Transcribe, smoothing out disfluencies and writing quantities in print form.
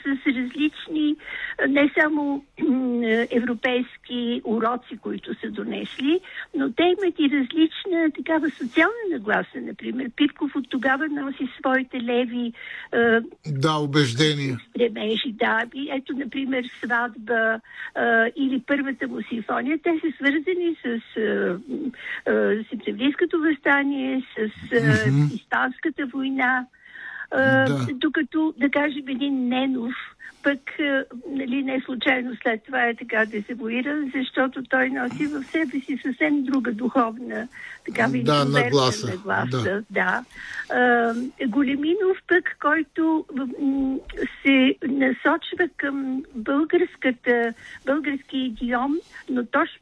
с различни, не само европейски уроци, които са донесли, но те имат и различна такава социална нагласа. Например, Пипков от тогава носи своите леви убеждения. Стремежи, да. И ето, например, Сватба или първата му симфония, те са свързани с септемврийското въстание, с Испанската война, докато, да кажем, един Ненов пък, нали, не случайно след това е така дезавуиран, защото той носи в себе си съвсем друга духовна, такава интровертна нагласа. Да. Големинов пък, който се насочва към български идиом, но точно